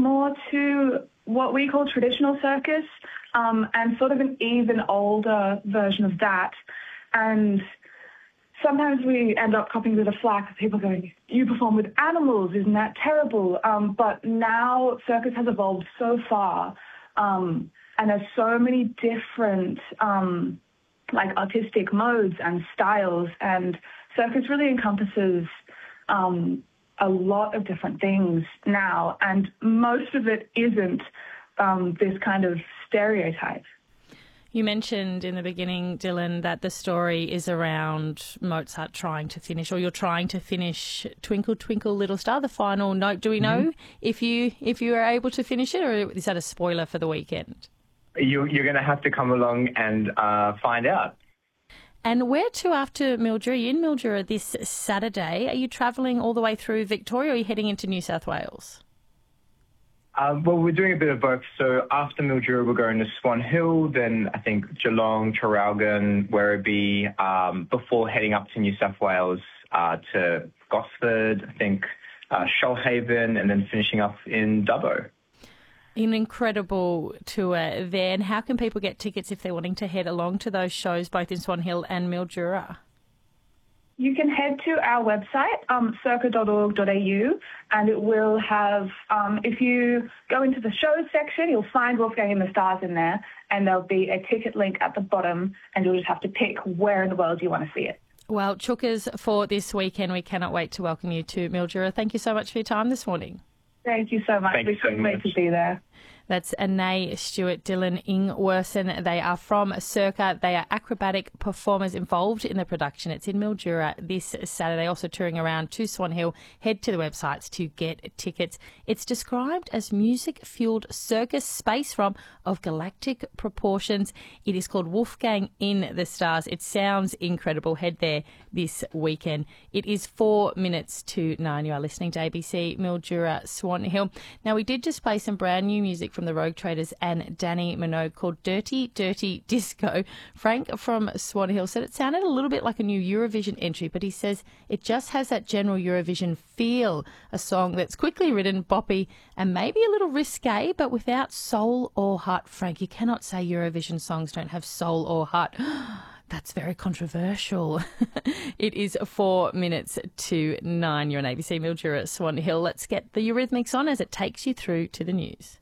more to what we call traditional circus, and sort of an even older version of that. And sometimes we end up copping with a flack of people going, "You perform with animals, isn't that terrible?" But now circus has evolved so far, and there's so many different artistic modes and styles, and circus really encompasses a lot of different things now, and most of it isn't this kind of stereotype. You mentioned in the beginning, Dylan, that the story is around Mozart trying to finish, or you're trying to finish Twinkle, Twinkle, Little Star, the final note. Do we know if you are able to finish it, or is that a spoiler for the weekend? You're going to have to come along and find out. And where to after Mildura? You're in Mildura this Saturday. Are you travelling all the way through Victoria, or are you heading into New South Wales? Well, we're doing a bit of both. So after Mildura, we're going to Swan Hill, then I think Geelong, Traralgon, Werribee, before heading up to New South Wales to Gosford, I think Shoalhaven, and then finishing up in Dubbo. An incredible tour there. And how can people get tickets if they're wanting to head along to those shows, both in Swan Hill and Mildura? You can head to our website, circa.org.au, and it will have, if you go into the shows section, you'll find Wolfgang and the Stars in there, and there'll be a ticket link at the bottom, and you'll just have to pick where in the world you want to see it. Well, Chookers, for this weekend, we cannot wait to welcome you to Mildura. Thank you so much for your time this morning. Thank you so much. We couldn't wait to be there. That's Anae Stewart, Dylan Ingwersen. They are from Circa. They are acrobatic performers involved in the production. It's in Mildura this Saturday, also touring around to Swan Hill. Head to the websites to get tickets. It's described as music-fueled circus space from of galactic proportions. It is called Wolfgang in the Stars. It sounds incredible. Head there this weekend. It is 4 minutes to 9. You are listening to ABC Mildura Swan Hill. Now, we did just play some brand new music from the Rogue Traders and Danny Minogue called Dirty, Dirty Disco. Frank from Swan Hill said it sounded a little bit like a new Eurovision entry, but he says it just has that general Eurovision feel, a song that's quickly written, boppy, and maybe a little risque, but without soul or heart. Frank, you cannot say Eurovision songs don't have soul or heart. That's very controversial. It is 4 minutes to 9. You're on ABC Mildura Swan Hill. Let's get the Eurythmics on as it takes you through to the news.